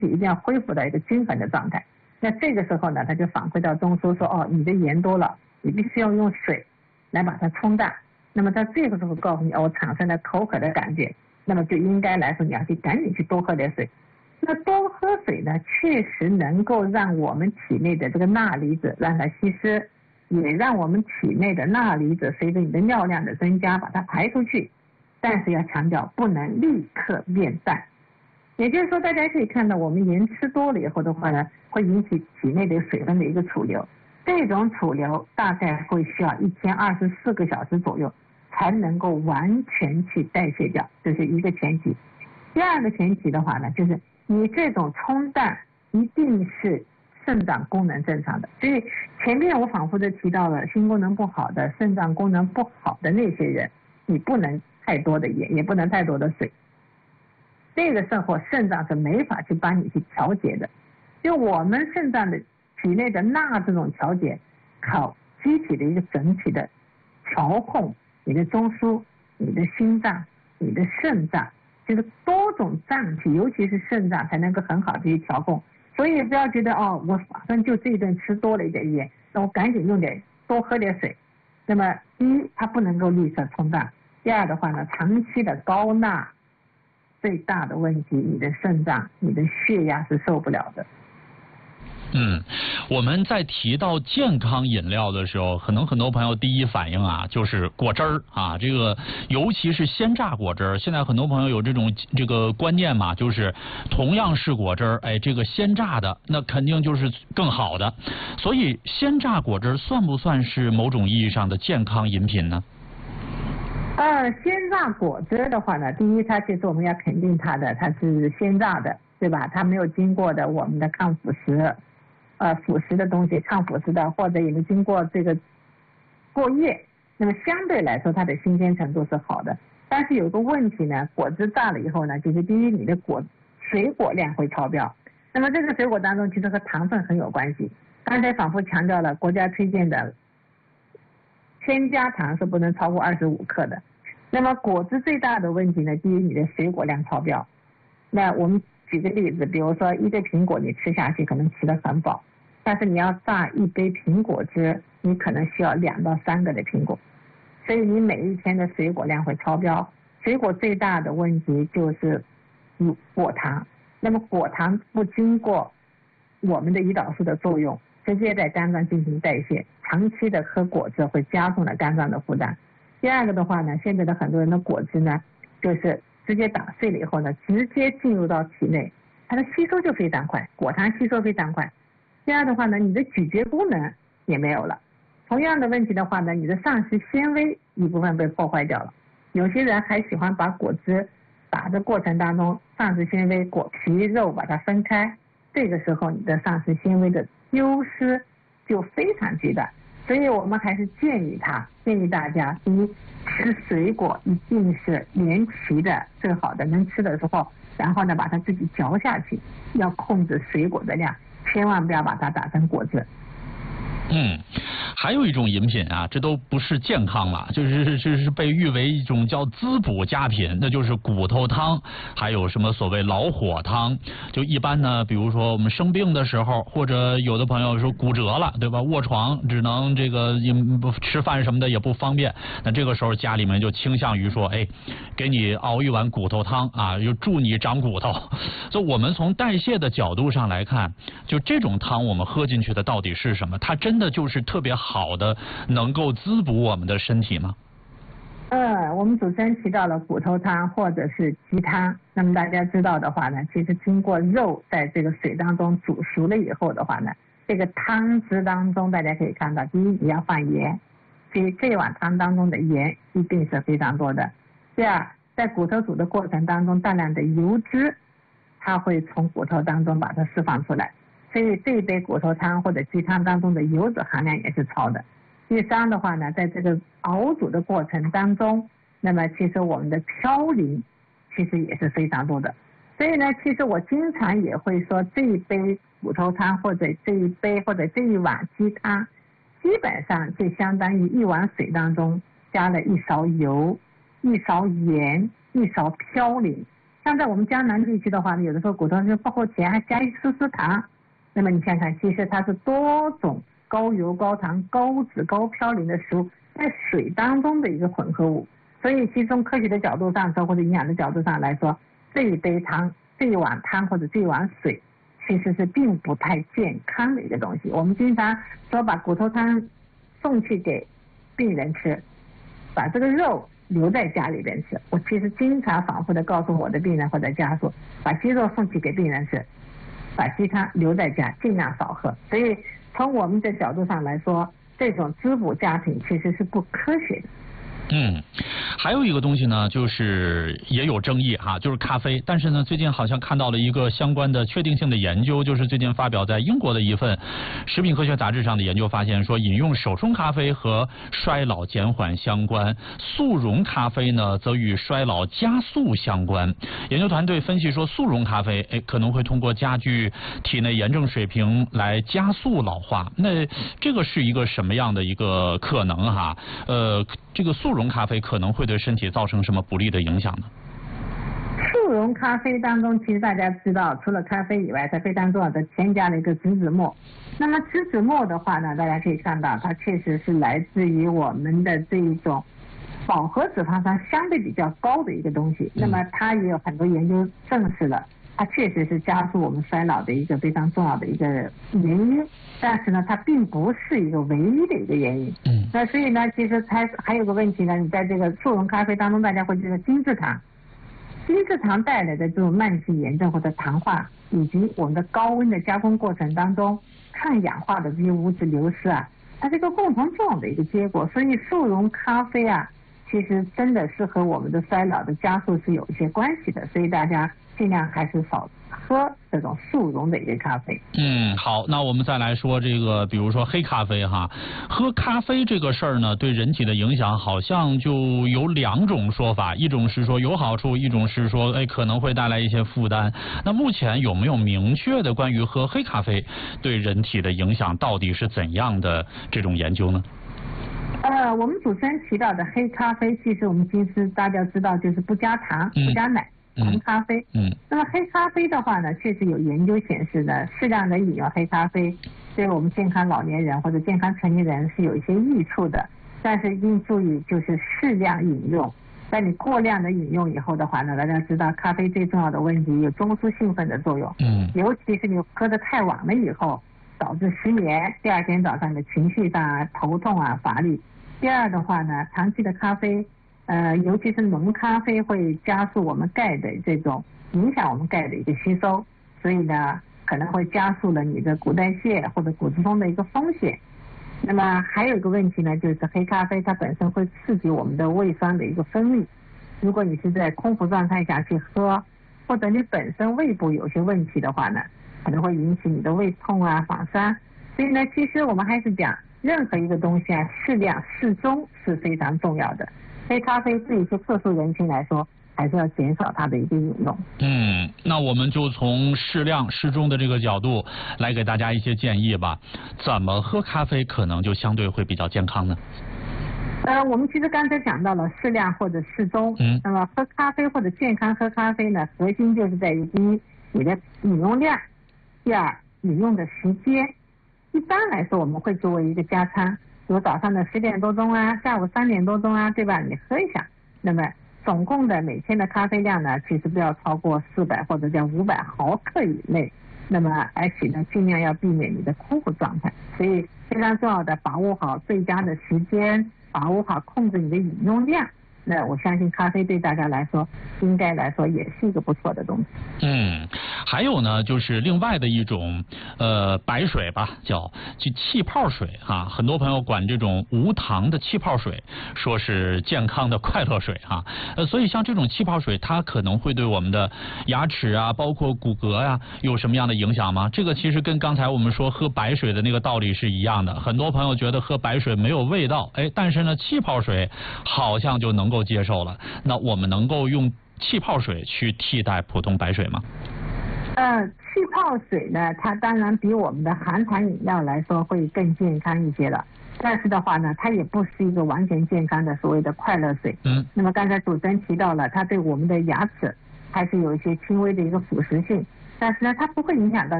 一定要恢复到一个均衡的状态。那这个时候呢，它就反馈到中枢说，哦，你的盐多了，你必须要用水来把它冲淡。那么在这个时候告诉你，哦，我产生了口渴的感觉，那么就应该来说你要去赶紧去多喝点水。那多喝水呢，确实能够让我们体内的这个钠离子让它稀释，也让我们体内的钠离子随着你的尿量的增加把它排出去。但是要强调，不能立刻变淡。也就是说，大家可以看到，我们盐吃多了以后的话呢，会引起体内的水分的一个储留。这种储留大概会需要1024个小时左右，才能够完全去代谢掉，这是一个前提。第二个前提的话呢，就是你这种冲淡一定是肾脏功能正常的。所以前面我反复的提到了，心功能不好的、肾脏功能不好的那些人，你不能太多的盐，也不能太多的水。这个时候肾脏是没法去帮你去调节的。就我们肾脏的体内的钠这种调节，靠机体的一个整体的调控，你的中枢、你的心脏、你的肾脏，就是多种脏器，尤其是肾脏才能够很好的去调控。所以不要觉得哦，我马上就这一顿吃多了一点盐，那我赶紧多喝点水。那么第一，它不能够立刻冲淡；第二的话呢，长期的高钠最大的问题，你的肾脏、你的血压是受不了的。 我们在提到健康饮料的时候，可能很多朋友第一反应啊就是果汁儿啊，这个尤其是鲜榨果汁儿。现在很多朋友有这个观念嘛，就是同样是果汁儿，哎，这个鲜榨的那肯定就是更好的。所以鲜榨果汁算不算是某种意义上的健康饮品呢？ 鲜榨果汁的话呢，第一，它其实我们要肯定它是鲜榨的，对吧？它没有经过的我们的抗腐蚀。腐蚀的东西，抗腐蚀的，或者也没经过这个过夜，那么相对来说它的新鲜程度是好的。但是有个问题呢，果汁榨了以后呢，就是第一，你的水果量会超标。那么这个水果当中其实和糖分很有关系。刚才反复强调了，国家推荐的添加糖是不能超过25克的。那么果汁最大的问题呢，第一，你的水果量超标。那我们举个例子，比如说一个苹果你吃下去可能吃得很饱，但是你要榨一杯苹果汁，你可能需要2到3个的苹果，所以你每一天的水果量会超标。水果最大的问题就是果糖，那么果糖不经过我们的胰岛素的作用，直接在肝脏进行代谢，长期的喝果汁会加重了肝脏的负担。第二个的话呢，现在的很多人的果汁呢，就是直接打碎了以后呢，直接进入到体内，它的吸收就非常快，果糖吸收非常快。第二的话呢，你的咀嚼功能也没有了。同样的问题的话呢，你的膳食纤维一部分被破坏掉了。有些人还喜欢把果汁打的过程当中，膳食纤维、果皮、肉把它分开，这个时候你的膳食纤维的丢失就非常巨大。所以我们还是建议大家，第一，吃水果一定是连皮的最好的，能吃的时候，然后呢把它自己嚼下去，要控制水果的量，千万不要把它打成果汁。 还有一种饮品啊，这都不是健康了，就是被誉为一种叫滋补佳品，那就是骨头汤，还有什么所谓老火汤。就一般呢，比如说我们生病的时候，或者有的朋友说骨折了，对吧？卧床只能这个吃饭什么的也不方便，那这个时候家里面就倾向于说，哎，给你熬一碗骨头汤啊，就助你长骨头。所以我们从代谢的角度上来看，就这种汤我们喝进去的到底是什么？它真的就是特别好的能够滋补我们的身体吗？ 我们主持人提到了骨头汤或者是鸡汤，那么大家知道的话呢，其实经过肉在这个水当中煮熟了以后的话呢，这个汤汁当中大家可以看到，第一你要放盐，所以这碗汤当中的盐一定是非常多的。第二，在骨头煮的过程当中，大量的油脂它会从骨头当中把它释放出来，所以这一杯骨头汤或者鸡汤当中的油脂含量也是超的。第三的话呢，在这个熬煮的过程当中，那么其实我们的嘌呤其实也是非常多的。所以呢，其实我经常也会说，这一杯骨头汤或者这一杯或者这一碗鸡汤，基本上就相当于一碗水当中加了1勺油、1勺盐、1勺嘌呤， 像在我们江南地区的话呢，有的时候骨头是不齁前还加一丝丝糖，那么你想想，其实它是多种高油、高糖、高脂、高嘌呤的食物在水当中的一个混合物。所以其实从科学的角度上说，或者营养的角度上来说，这一杯汤、这一碗汤或者这一碗水，其实是并不太健康的一个东西。我们经常说把骨头汤送去给病人吃，把这个肉留在家里边吃。我其实经常反复的告诉我的病人或者家属，把鸡肉送去给病人吃，把鸡汤留在家，尽量少喝。所以从我们的角度上来说，这种滋补家庭其实是不科学的。 还有一个东西呢，就是也有争议哈，就是咖啡。但是呢，最近好像看到了一个相关的确定性的研究，就是最近发表在英国的一份食品科学杂志上的研究发现，说饮用手冲咖啡和衰老减缓相关，速溶咖啡呢则与衰老加速相关。研究团队分析说，速溶咖啡可能会通过加剧体内炎症水平来加速老化。那这个是一个什么样的一个可能哈？这个速溶咖啡可能会对身体造成什么不利的影响呢？ 速溶咖啡当中，其实大家知道，除了咖啡以外，它非常重要的添加了一个植脂末。那么植脂末的话呢，大家可以看到，它确实是来自于我们的这一种饱和脂肪酸相对比较高的一个东西。那么它也有很多研究证实了，它确实是加速我们衰老的一个非常重要的一个原因。但是呢，它并不是一个唯一的一个原因。那所以呢，其实还有个问题呢，你在这个速溶咖啡当中，大家会觉得精制糖带来的这种慢性炎症或者糖化，以及我们的高温的加工过程当中抗氧化的这些物质流失啊，它是一个共同作用的一个结果。所以速溶咖啡啊，其实真的是和我们的衰老的加速是有一些关系的，所以大家尽量还是少喝这种速溶的一个咖啡。 好，那我们再来说这个，比如说黑咖啡哈，喝咖啡这个事儿呢，对人体的影响好像就有两种说法，一种是说有好处，一种是说可能会带来一些负担。那目前有没有明确的关于喝黑咖啡对人体的影响到底是怎样的这种研究呢？ 我们主持人提到的黑咖啡，其实我们其实大家知道就是不加糖、不加奶。红咖啡，那么黑咖啡的话呢，确实有研究显示呢，适量的饮用黑咖啡对我们健康老年人或者健康成年人是有一些益处的，但是一定注意就是适量饮用。在你过量的饮用以后的话呢，大家知道咖啡最重要的问题有中枢兴奋的作用，尤其是你喝得太晚了以后，导致失眠，第二天早上的情绪上啊、头痛啊、乏力。第二的话呢，长期的咖啡。尤其是浓咖啡会加速我们钙的这种影响我们钙的一个吸收，所以呢可能会加速了你的骨代谢或者骨质疏松的一个风险。那么还有一个问题呢，就是黑咖啡它本身会刺激我们的胃酸的一个分泌，如果你是在空腹状态下去喝，或者你本身胃部有些问题的话呢，可能会引起你的胃痛啊、反酸。所以呢，其实我们还是讲任何一个东西啊，适量适中是非常重要的。黑咖啡对一些特殊人群来说，还是要减少它的一个饮用。 那我们就从适量适中的这个角度来给大家一些建议吧。怎么喝咖啡可能就相对会比较健康呢？ 我们其实刚才讲到了适量或者适中。那么喝咖啡或者健康喝咖啡呢，核心就是在于第一，你的饮用量；第二，饮用的时间。一般来说，我们会作为一个加餐。比如早上的10点多钟啊，下午3点多钟啊，对吧？你喝一下，那么总共的每天的咖啡量呢，其实不要超过400或者叫500毫克以内。那么而且呢，尽量要避免你的空腹状态。所以非常重要的，把握好最佳的时间，把握好控制你的饮用量。那我相信咖啡对大家来说，应该来说也是一个不错的东西。 还有呢，就是另外的一种白水吧，叫气泡水哈。很多朋友管这种无糖的气泡水说是健康的快乐水哈。所以像这种气泡水，它可能会对我们的牙齿啊，包括骨骼啊，有什么样的影响吗？这个其实跟刚才我们说喝白水的那个道理是一样的。很多朋友觉得喝白水没有味道，但是呢，气泡水好像就能够接受了。那我们能够用气泡水去替代普通白水吗？ 气泡水呢，它当然比我们的含糖饮料来说会更健康一些了。但是的话呢，它也不是一个完全健康的所谓的快乐水。那么刚才主持人提到了，它对我们的牙齿还是有一些轻微的一个腐蚀性，但是呢，它不会影响到